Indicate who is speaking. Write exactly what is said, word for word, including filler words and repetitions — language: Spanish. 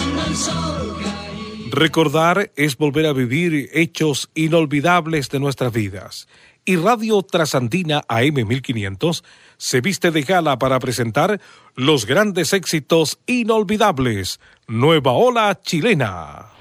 Speaker 1: Recordar es volver a vivir hechos inolvidables de nuestras vidas. Y Radio Trasandina A M mil quinientos se viste de gala para presentar los grandes éxitos inolvidables. Nueva Ola Chilena.